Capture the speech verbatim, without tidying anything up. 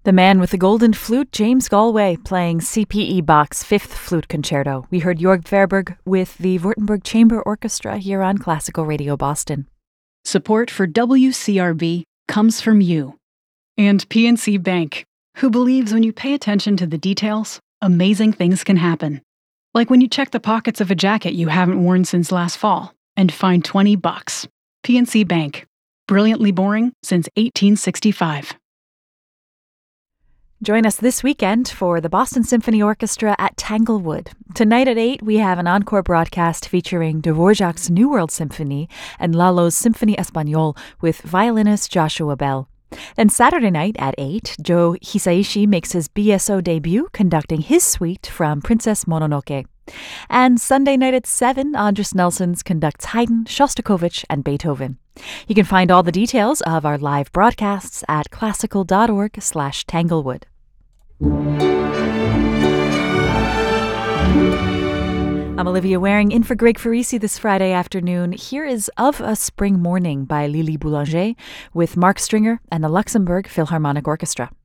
The man with the golden flute, James Galway, playing C P E Bach's Fifth Flute Concerto. We heard Jörg Verberg with the Württemberg Chamber Orchestra here on Classical Radio Boston. Support for W C R B comes from you. And P N C Bank, who believes when you pay attention to the details, amazing things can happen. Like when you check the pockets of a jacket you haven't worn since last fall and find twenty bucks. P N C Bank. Brilliantly boring since eighteen sixty-five. Join us this weekend for the Boston Symphony Orchestra at Tanglewood. Tonight at eight, we have an encore broadcast featuring Dvorak's New World Symphony and Lalo's Symphonie Espagnole with violinist Joshua Bell. Then Saturday night at eight, Joe Hisaishi makes his B S O debut conducting his suite from Princess Mononoke. And Sunday night at seven, Andras Nelsons conducts Haydn, Shostakovich, and Beethoven. You can find all the details of our live broadcasts at classical.org slash Tanglewood. I'm Olivia Waring in for Greg Farisi this Friday afternoon. Here is Of a Spring Morning by Lili Boulanger with Mark Stringer and the Luxembourg Philharmonic Orchestra.